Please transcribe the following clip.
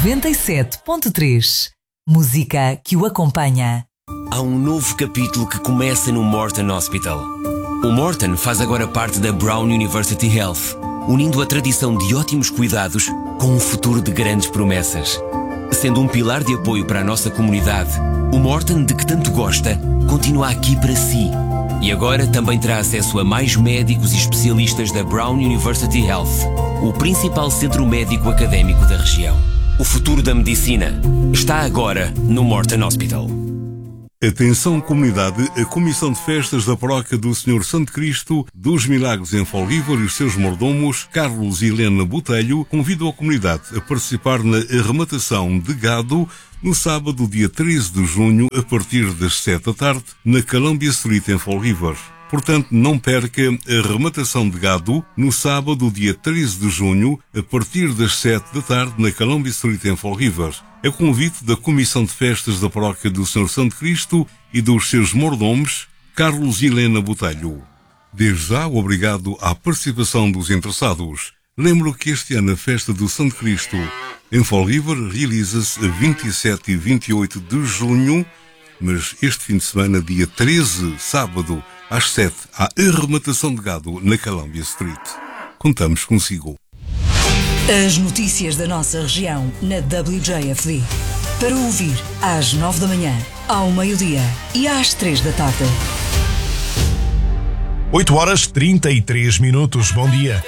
97.3. Música que o acompanha. Há um novo capítulo que começa no Morton Hospital. O Morton faz agora parte da Brown University Health, unindo a tradição de ótimos cuidados com um futuro de grandes promessas. Sendo um pilar de apoio para a nossa comunidade, o Morton, de que tanto gosta, continua aqui para si. E agora também terá acesso a mais médicos e especialistas da Brown University Health, o principal centro médico académico da região. O futuro da medicina está agora no Morton Hospital. Atenção comunidade, a Comissão de Festas da Paróquia do Senhor Santo Cristo dos Milagres em Folguívar e os seus mordomos, Carlos e Helena Botelho, convidam a comunidade a participar na arrematação de gado no sábado, dia 13 de junho, a partir das 7 da tarde, na Columbia Street em Folguívar. Portanto, não perca a arrematação de gado no sábado, dia 13 de junho, a partir das 7 da tarde, na Columbia Street em Folguívar. É convite da Comissão de Festas da Paróquia do Senhor Santo Cristo e dos seus mordomos, Carlos e Helena Botelho. Desde já, obrigado à participação dos interessados. Lembro que este ano a Festa do Santo Cristo em Folguívar realiza-se a 27 e 28 de junho, mas este fim de semana, dia 13, sábado, às 7, há arrematação de gado na Columbia Street. Contamos consigo. As notícias da nossa região na WJFD. Para ouvir às 9 da manhã, ao meio-dia e às 3 da tarde. 8 horas 33 minutos. Bom dia.